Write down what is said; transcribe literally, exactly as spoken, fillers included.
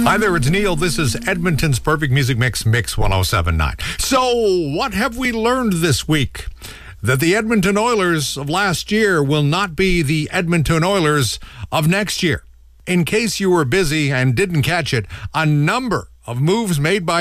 Hi there, it's Neil. This is Edmonton's Perfect Music Mix, Mix one oh seven point nine. So, what have we learned this week? That the Edmonton Oilers of last year will not be the Edmonton Oilers of next year. In case you were busy and didn't catch it, a number of moves made by